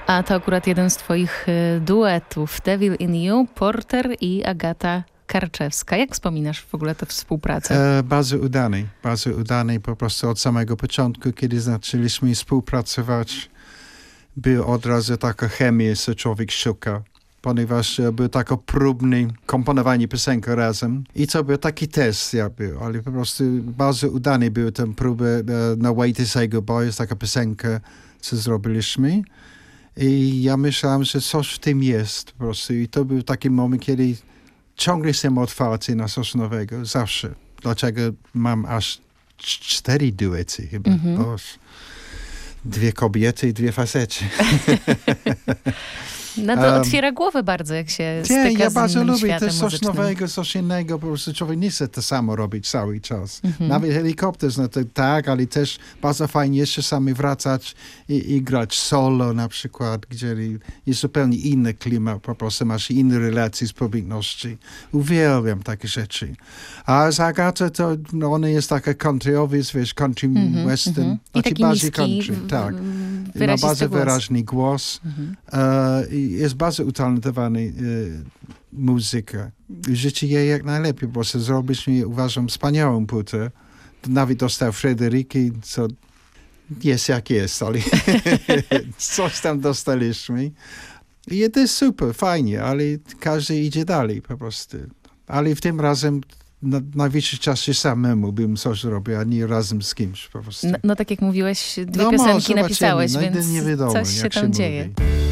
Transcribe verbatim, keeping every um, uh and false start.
A to akurat jeden z twoich y, duetów. Devil in You, Porter i Agata Karczewska. Jak wspominasz w ogóle tę współpracę? E, bardzo udany, bardzo udany po prostu od samego początku, kiedy zaczęliśmy współpracować. Był od razu taka chemia, co człowiek szuka, ponieważ e, był tako próbny komponowanie piosenki razem i to był taki test, ja był, ale po prostu bardzo udany był ten próbę e, na Way to Say Goodbye, jest taka piosenka, co zrobiliśmy. I ja myślałem, że coś w tym jest po prostu i to był taki moment, kiedy ciągle jestem otwarty na coś nowego, zawsze. Dlaczego mam aż cztery duety chyba. Mm-hmm. Boż. Dwie kobiety i dwie facety. No to um, otwiera głowę bardzo, jak się styka nie, ja z bardzo innym lubię, to światem jest coś muzycznym. nowego, coś innego, po prostu człowiek nie chce to samo robić cały czas. Mm-hmm. Nawet helikopter, no to tak, ale też bardzo fajnie jeszcze sami wracać i, i grać solo na przykład, gdzie jest zupełnie inny klimat, po prostu masz inne relacje z publicznością. Uwielbiam takie rzeczy. A z Agatą to no, ona jest taka countryowiec, wiesz, country mm-hmm, western. Mm-hmm. I taki bardziej niski, country, tak. Ma bardzo głos. wyraźny głos. Mm-hmm. Uh, jest bardzo utalentowany y, muzyka. Życzę jej jak najlepiej, bo się zrobić mi, uważam, wspaniałą płytę. Nawet dostał Frederiki, co jest jak jest, ale coś tam dostaliśmy. I to jest super, fajnie, ale każdy idzie dalej po prostu. Ale w tym razem na, najwyższy czas się samemu bym coś zrobił, a nie razem z kimś po prostu. No, no tak jak mówiłeś, dwie no, piosenki może, napisałeś, no, więc nie wiadomo, coś się tam dzieje. Mówi.